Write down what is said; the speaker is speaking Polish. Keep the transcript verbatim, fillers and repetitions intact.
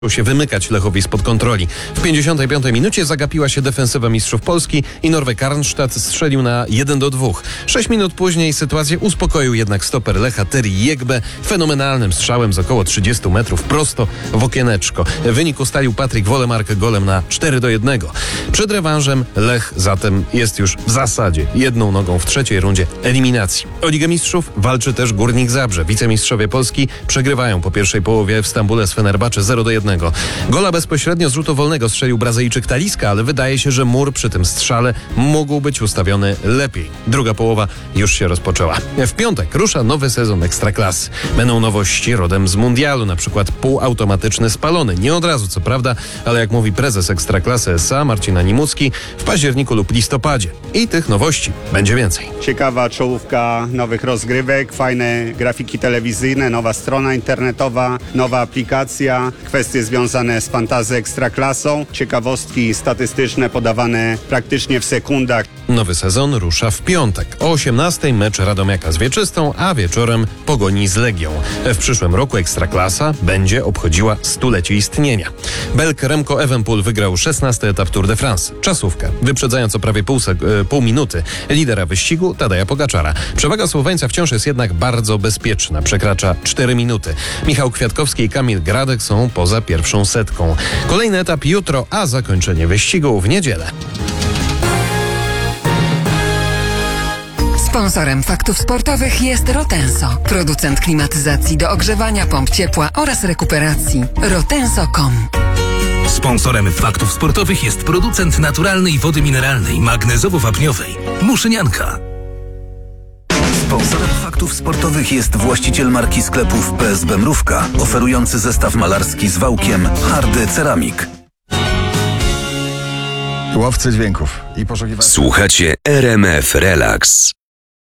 się wymykać Lechowi spod kontroli. W pięćdziesiątej piątej minucie zagapiła się defensywa mistrzów Polski i Norweg Arnstadt strzelił na jeden do dwóch. Sześć minut później sytuację uspokoił jednak stoper Lecha Terry Jegbe fenomenalnym strzałem z około trzydziestu metrów prosto w okieneczko. Wynik ustalił Patryk Wolemark golem na cztery do jednego. Przed rewanżem Lech zatem jest już w zasadzie jedną nogą w trzeciej rundzie eliminacji. O Ligę Mistrzów walczy też Górnik Zabrze. Wicemistrzowie Polski przegrywają po pierwszej połowie w Stambule z Fenerbahce zero do jednego. Gola bezpośrednio z rzutu wolnego strzelił Brazylijczyk Taliska, ale wydaje się, że mur przy tym strzale mógł być ustawiony lepiej. Druga połowa już się rozpoczęła. W piątek rusza nowy sezon Ekstraklasy. Będą nowości rodem z mundialu, na przykład półautomatyczny spalony. Nie od razu, co prawda, ale jak mówi prezes Ekstraklasy S A Marcin Animucki, w październiku lub listopadzie. I tych nowości będzie więcej. Ciekawa czołówka nowych rozgrywek, fajne grafiki telewizyjne, nowa strona internetowa, nowa aplikacja, kwestie związane z fantazją Ekstraklasą, ciekawostki statystyczne podawane praktycznie w sekundach. Nowy sezon rusza w piątek. O osiemnastej mecz Radomiaka z Wieczystą, a wieczorem Pogoni z Legią. W przyszłym roku Ekstraklasa będzie obchodziła stulecie istnienia. Belk Remco Evenepoel wygrał szesnasty etap Tour de France. Czasówkę, wyprzedzając o prawie pół, sek- pół minuty lidera wyścigu Tadeja Pogaczara. Przewaga Słoweńca wciąż jest jednak bardzo bezpieczna. Przekracza cztery minuty. Michał Kwiatkowski i Kamil Gradek są poza pierwszą setką. Kolejny etap jutro, a zakończenie wyścigu w niedzielę. Sponsorem Faktów Sportowych jest Rotenso, producent klimatyzacji do ogrzewania, pomp ciepła oraz rekuperacji. rotenso kropka com. Sponsorem Faktów Sportowych jest producent naturalnej wody mineralnej magnezowo-wapniowej Muszynianka. Sponsorem Faktów Sportowych jest właściciel marki sklepów P S B Mrówka, oferujący zestaw malarski z wałkiem Hardy Ceramik. Łowcy dźwięków i poszukiwacze. Słuchacie R M F Relax.